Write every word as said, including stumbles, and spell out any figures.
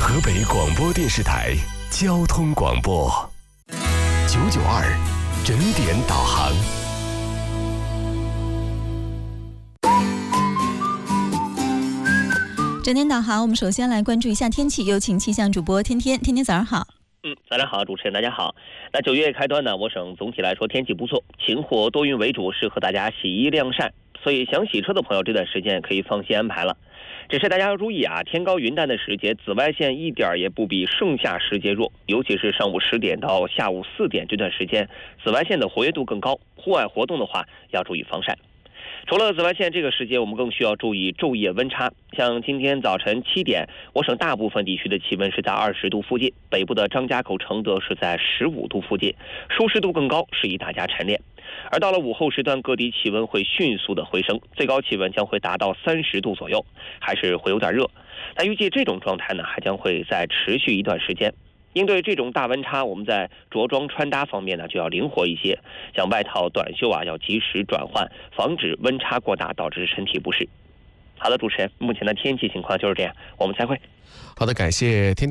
河北广播电视台交通广播九九二整点导航。 整点导航，我们首先来关注一下天气，有请气象主播天天。天天早上好。 嗯，早上好，主持人大家好。那九月开端呢，我省总体来说天气不错，晴或多云为主，适合大家洗衣晾晒。所以想洗车的朋友这段时间可以放心安排了。只是大家要注意啊，天高云淡的时节，紫外线一点也不比盛夏时节弱，尤其是上午十点到下午四点这段时间，紫外线的活跃度更高，户外活动的话要注意防晒。除了紫外线这个时节，我们更需要注意昼夜温差。像今天早晨七点，我省大部分地区的气温是在二十度附近，北部的张家口、承德是在十五度附近，舒适度更高，适宜大家晨练。而到了午后时段，各地气温会迅速的回升，最高气温将会达到三十度左右，还是会有点热。那预计这种状态呢，还将会再持续一段时间。应对这种大温差，我们在着装穿搭方面呢就要灵活一些，像外套、短袖啊要及时转换，防止温差过大导致身体不适。好的，主持人，目前的天气情况就是这样，我们再会。 好的，感谢天。